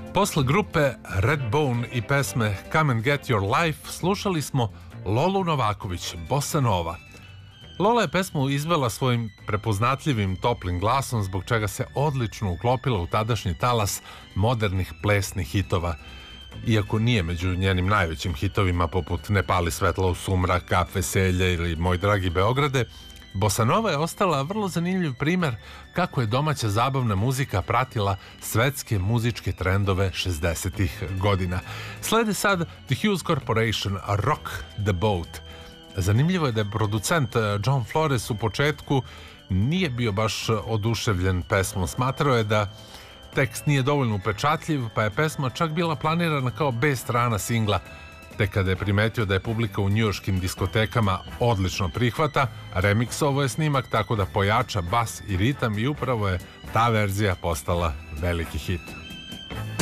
Posle grupe Redbone i pesme Come and Get Your Life slušali smo Lolu Novaković, Bossa Nova. Lola je pesmu izvela svojim prepoznatljivim toplim glasom, zbog čega se odlično uklopila u tadašnji talas modernih plesnih hitova. Iako nije među njenim najvećim hitovima poput Ne pali svetla u sumrak, Kap veselje ili Moj dragi Beograde, Bossa Nova je ostala vrlo zanimljiv primer kako je domaća zabavna muzika pratila svetske muzičke trendove 60-ih godina. Slede sad The Hughes Corporation, Rock the Boat. Zanimljivo je da je producent John Flores u početku nije bio baš oduševljen pesmom. Smatrao je da tekst nije dovoljno upečatljiv, pa je pesma čak bila planirana kao B strana singla. Tek kada je primetio da je publika u njujorškim diskotekama odlično prihvata, remiksovao je snimak tako da pojača bas i ritam i upravo je ta verzija postala veliki hit.